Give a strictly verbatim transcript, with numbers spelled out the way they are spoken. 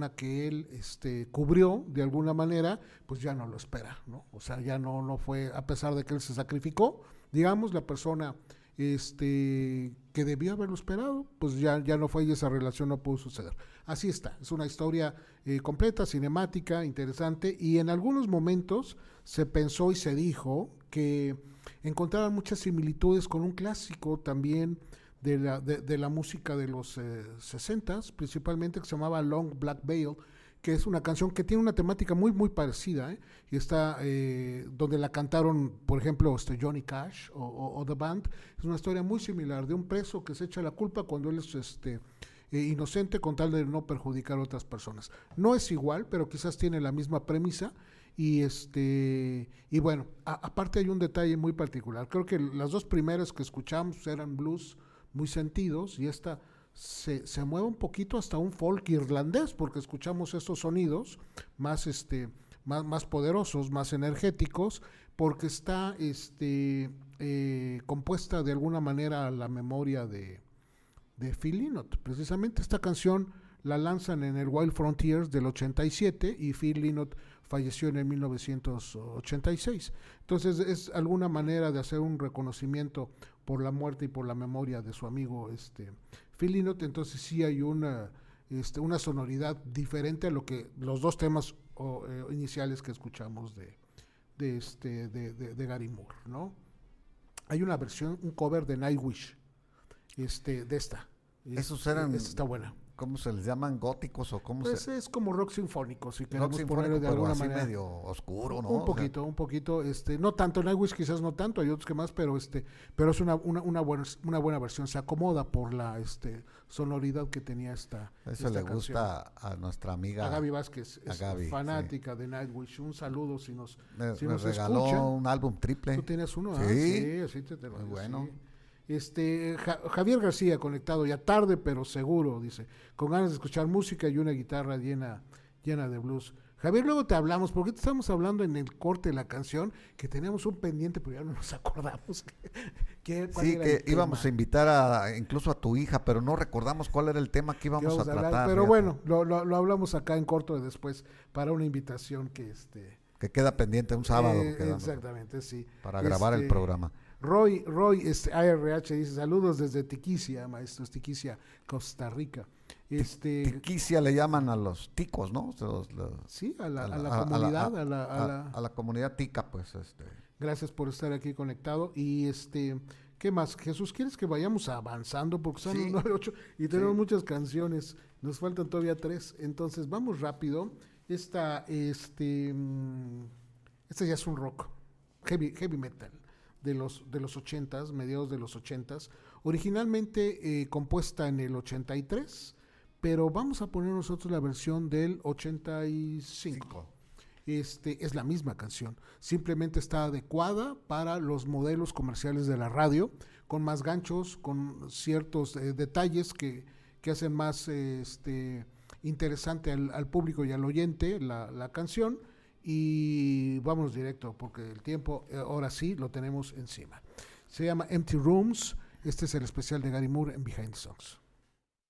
persona que él este, cubrió de alguna manera, pues ya no lo espera, ¿no? O sea, ya no, no fue, a pesar de que él se sacrificó, digamos, la persona este, que debió haberlo esperado, pues ya, ya no fue y esa relación no pudo suceder. Así está, es una historia eh, completa, cinemática, interesante, y en algunos momentos se pensó y se dijo que encontraban muchas similitudes con un clásico también de la, de, de la música de los eh, sesentas, principalmente, que se llamaba Long Black Veil, que es una canción que tiene una temática muy muy parecida, ¿eh? Y está eh, donde la cantaron, por ejemplo, este Johnny Cash o, o, o The Band. Es una historia muy similar de un preso que se echa la culpa cuando él es este eh, inocente con tal de no perjudicar a otras personas. No es igual, pero quizás tiene la misma premisa. Y este y bueno, a, aparte hay un detalle muy particular. Creo que las dos primeras que escuchamos eran blues muy sentidos, y esta se, se mueve un poquito hasta un folk irlandés, porque escuchamos estos sonidos más este más, más poderosos, más energéticos, porque está este eh, compuesta de alguna manera a la memoria de, de Phil Lynott. Precisamente esta canción la lanzan en el Wild Frontiers del ochenta y siete, y Phil Lynott falleció en el mil novecientos ochenta y seis. Entonces es alguna manera de hacer un reconocimiento por la muerte y por la memoria de su amigo este Phil Lynott. Entonces sí hay una, este, una sonoridad diferente a lo que los dos temas o, eh, iniciales que escuchamos de, de, este, de, de, de Gary Moore, ¿no? Hay una versión, un cover de Nightwish, este, de esta. Esos eran, esta está buena. ¿cómo se les llaman? ¿Góticos o cómo Pues se...? es como rock sinfónico, si Rock queremos sinfónico, ponerlo de pero alguna así manera. medio oscuro, ¿no? Un O poquito, sea, un poquito, este, no tanto, Nightwish quizás no tanto, hay otros que más, pero este, pero es una, una, una buena, una buena versión, se acomoda por la este sonoridad que tenía esta. eso esta le canción. gusta a nuestra amiga. A Gaby Vázquez, a es Gaby, fanática sí. de Nightwish. Un saludo si nos, Me, si me nos regaló escucha. un álbum triple. ¿Tú tienes uno? Sí, ah, sí, así te, te lo muy digo, bueno. sí. Este, Ja- Javier García conectado ya tarde, pero seguro, dice, con ganas de escuchar música y una guitarra llena, llena de blues. Javier, luego te hablamos, porque te estamos hablando en el corte de la canción, que teníamos un pendiente, pero ya no nos acordamos. que, cuál Sí, era que el tema íbamos a invitar a, incluso a tu hija, pero no recordamos cuál era el tema que que íbamos íbamos a a hablar, tratar. pero fíjate, bueno, lo, lo, lo hablamos acá en corto de después para una invitación que este. que queda pendiente un sábado. eh, quedamos exactamente, sí. Para grabar el Este, programa. Roy, Roy, este, A R H dice, saludos desde Tiquicia, maestros, Tiquicia, Costa Rica. Este, Tiquicia le llaman a los ticos, ¿no? Los- los- sí, a la, a a la- la a- a la- comunidad, a- a la, a a- la- a la comunidad tica, pues, este. gracias por estar aquí conectado. Y este, ¿qué más? Jesús, ¿quieres que vayamos avanzando? Porque son Sí. las nueve ocho y tenemos Sí. muchas canciones. Nos faltan todavía tres. Entonces, vamos rápido. Esta, este, mm, este ya es un rock, heavy, heavy metal, de los, de los ochentas, mediados de los ochentas. Originalmente eh, compuesta en el ochenta y tres, pero vamos a poner nosotros la versión del ochenta y cinco. Cinco. Este, es la misma canción, simplemente está adecuada para los modelos comerciales de la radio, con más ganchos, con ciertos eh, detalles que, que hacen más eh, este, interesante al, al público y al oyente la, la canción. Y vamos directo, porque el tiempo eh, ahora sí lo tenemos encima. Se llama Empty Rooms. Este es el especial de Gary Moore en Behind the Songs.